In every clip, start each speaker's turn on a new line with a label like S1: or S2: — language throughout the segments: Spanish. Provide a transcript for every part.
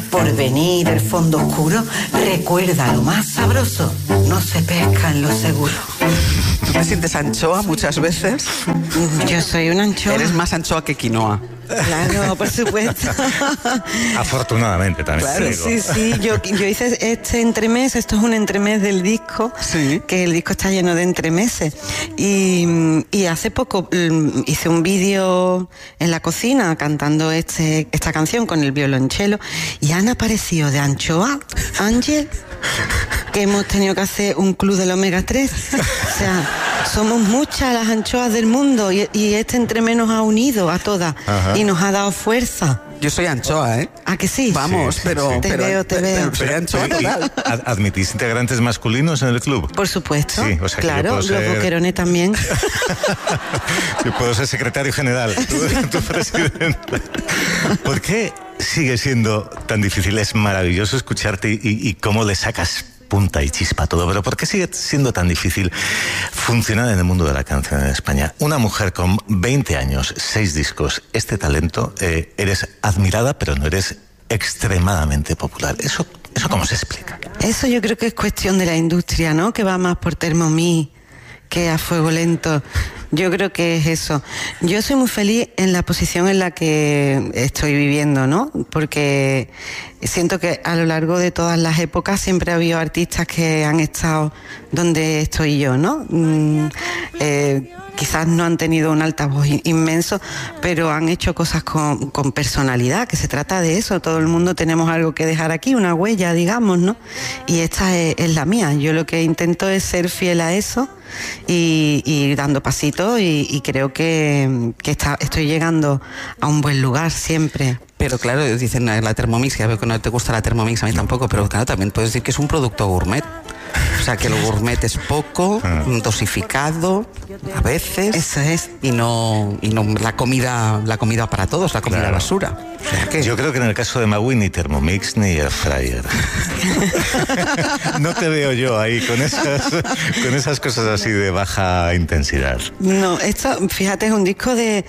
S1: Porvenir, el fondo oscuro, recuerda lo más sabroso, no se pesca en lo seguro.
S2: ¿Tú te sientes anchoa muchas veces?
S1: Yo soy una anchoa.
S2: Eres más anchoa que quinoa.
S1: Claro, por supuesto.
S3: Afortunadamente también.
S1: Claro,
S3: te digo.
S1: sí. Yo hice este entremés, esto es un entremés del disco,
S2: Sí.
S1: que el disco está lleno de entremeses. Y hace poco hice un vídeo en la cocina cantando esta canción con el violonchelo y han aparecido de anchoa, Ángel, que hemos tenido que hacer un club del omega 3. O sea, somos muchas las anchoas del mundo y este entremés nos ha unido a todas.
S3: Ajá.
S1: Y nos ha dado fuerza.
S2: Yo soy anchoa, ¿eh?
S1: ¿A que sí?
S2: Vamos,
S3: Sí,
S2: pero...
S3: sí.
S1: Te veo.
S2: Pero soy anchoa
S3: Pero, ¿y
S2: total.
S3: ¿admitís integrantes masculinos en el club?
S1: Por supuesto.
S3: Sí, o sea que yo
S1: claro,
S3: puedo
S1: los
S3: ser-
S1: boquerones también.
S3: Yo puedo ser secretario general, tú presidente. ¿Por qué sigue siendo tan difícil? Es maravilloso escucharte y cómo le sacas punta y chispa a todo, pero ¿por qué sigue siendo tan difícil funcionar en el mundo de la canción en España? Una mujer con 20 años, 6 discos, este talento, eres admirada, pero no eres extremadamente popular. ¿Eso cómo se explica?
S1: Eso yo creo que es cuestión de la industria, ¿no? Que va más por Thermomix que a fuego lento. Yo creo que es eso. Yo soy muy feliz en la posición en la que estoy viviendo, ¿no? Porque siento que a lo largo de todas las épocas siempre ha habido artistas que han estado donde estoy yo, ¿no? Quizás no han tenido un altavoz inmenso, pero han hecho cosas con personalidad, que se trata de eso. Todo el mundo tenemos algo que dejar aquí, una huella, digamos, ¿no? Y esta es la mía. Yo lo que intento es ser fiel a eso y ir dando pasitos y creo que estoy llegando a un buen lugar siempre.
S2: Pero claro, dicen la Thermomix, ya veo que no te gusta la Thermomix, a mí tampoco, pero claro, también puedes decir que es un producto gourmet. O sea, que el gourmet es poco, dosificado, a veces.
S1: Eso es.
S2: Y no la comida para todos, la comida
S3: Claro.
S2: basura. O sea, que
S3: Yo creo que en el caso de Magui ni Thermomix ni Air Fryer. No te veo yo ahí con esas cosas así de baja intensidad.
S1: No, esto, fíjate, es un disco de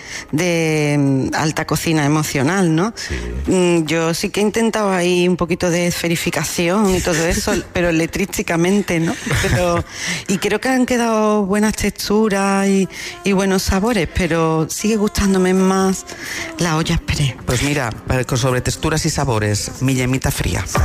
S1: alta cocina emocional, ¿no?
S3: Sí.
S1: Yo sí que he intentado ahí un poquito de esferificación y todo eso, pero letrísticamente, ¿no? Y creo que han quedado buenas texturas y buenos sabores, pero sigue gustándome más la olla express.
S2: pues mira, sobre texturas y sabores, mi yemita fría.